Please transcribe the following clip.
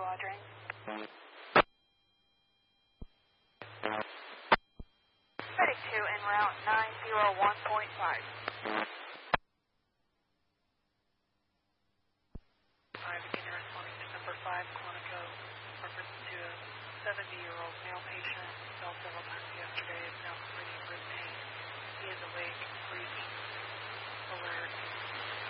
Audrey. 32 en route 901.5. Beginner responding to number 5, Quantico, reference to a 70-year-old male patient.